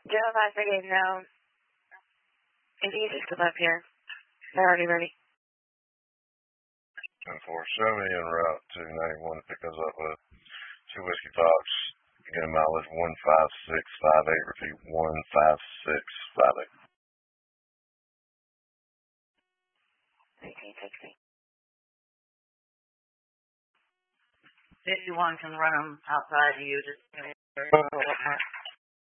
Joe, I figured no. If you just come up here. They're already ready. 10-4, show me en route to 91 to pick us up with 2 Whiskey Fox. Again, mileage 15658. Repeat, 15658. 51 can run them outside of you. Just